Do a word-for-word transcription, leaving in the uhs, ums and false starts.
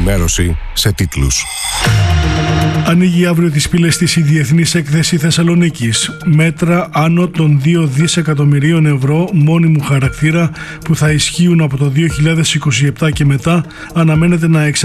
ενημέρωση σε τίτλους. Ανοίγει αύριο τις πύλες της η Διεθνής Έκθεση Θεσσαλονίκης. Μέτρα άνω των δύο δισεκατομμυρίων ευρώ μόνιμου χαρακτήρα που θα ισχύουν από το δύο χιλιάδες είκοσι επτά και μετά αναμένεται να εξαρτάται